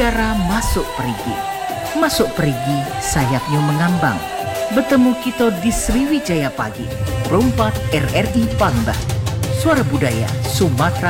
Mutiara masuk perigi. Masuk perigi, sayapnya mengambang. Bertemu kita di Sriwijaya pagi. Rompat RRI Palembang. Suara budaya Sumatera